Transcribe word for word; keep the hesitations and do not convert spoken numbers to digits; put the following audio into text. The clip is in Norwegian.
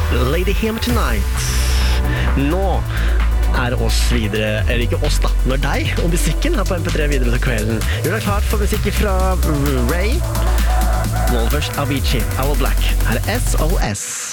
Lady Him Tonight. Nå er det oss videre, eller ikke oss da, når deg og musikken her på M P tre videre til kvelden. Gjør deg klart for musikk fra Ray. Nå først Avicii, Owl Black. Her er S O S.